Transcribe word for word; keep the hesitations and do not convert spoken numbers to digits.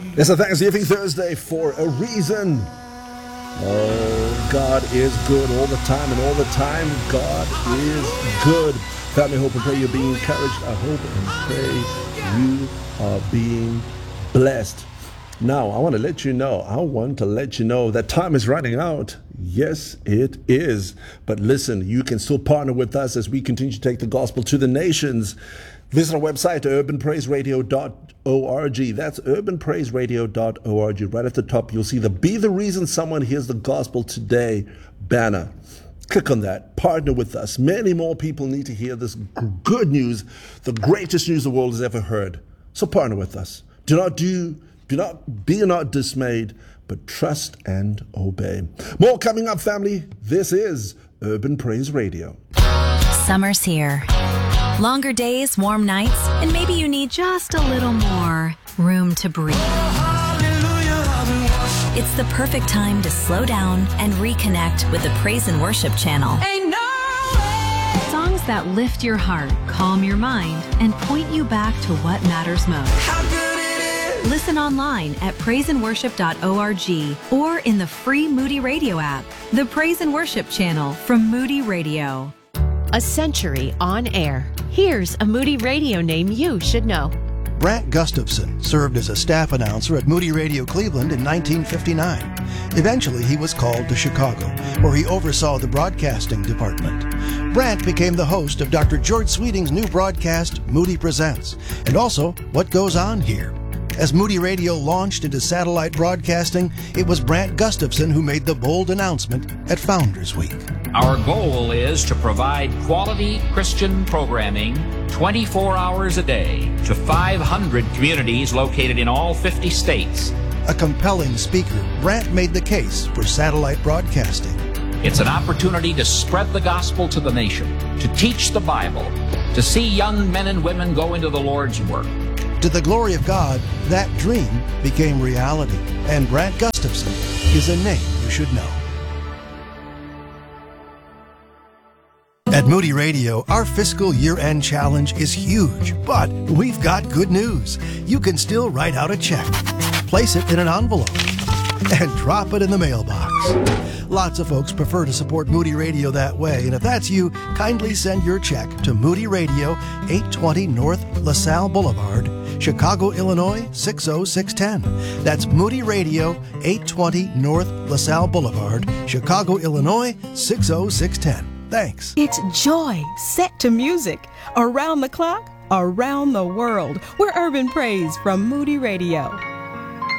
It's a Thanksgiving Thursday for a reason. Oh, God is good all the time, and all the time, God is good. Family, hope and pray you're being encouraged. I hope and pray you are being blessed. Now, I want to let you know, I want to let you know that time is running out. Yes, it is. But listen, you can still partner with us as we continue to take the gospel to the nations. Visit our website, urban praise radio dot org. That's urban praise radio dot org. Right at the top, you'll see the Be the Reason Someone Hears the Gospel Today banner. Click on that. Partner with us. Many more people need to hear this good news, the greatest news the world has ever heard. So partner with us. Do not do, do not, be not dismayed, but trust and obey. More coming up, family. This is Urban Praise Radio. Summer's here. Longer days, warm nights, and maybe you need just a little more room to breathe. It's the perfect time to slow down and reconnect with the Praise and Worship channel. Ain't no way. Songs that lift your heart, calm your mind, and point you back to what matters most. How good it is. Listen online at praise and worship dot org or in the free Moody Radio app. The Praise and Worship channel from Moody Radio. A century on air. Here's a Moody Radio name you should know. Brant Gustafson served as a staff announcer at Moody Radio Cleveland in nineteen fifty-nine. Eventually, he was called to Chicago, where he oversaw the broadcasting department. Brant became the host of Doctor George Sweeting's new broadcast, Moody Presents, and also What Goes On Here. As Moody Radio launched into satellite broadcasting, it was Brant Gustafson who made the bold announcement at Founders Week. Our goal is to provide quality Christian programming twenty-four hours a day to five hundred communities located in all fifty states. A compelling speaker, Brant made the case for satellite broadcasting. It's an opportunity to spread the gospel to the nation, to teach the Bible, to see young men and women go into the Lord's work. To the glory of God, that dream became reality, and Brant Gustafson is a name you should know. At Moody Radio, our fiscal year-end challenge is huge, but we've got good news. You can still write out a check, place it in an envelope, and drop it in the mailbox. Lots of folks prefer to support Moody Radio that way, and if that's you, kindly send your check to Moody Radio, eight twenty North LaSalle Boulevard, Chicago, Illinois, six oh six one oh. That's Moody Radio, eight twenty North LaSalle Boulevard, Chicago, Illinois, six oh six one oh. Thanks. It's joy set to music. Around the clock, around the world. We're Urban Praise from Moody Radio.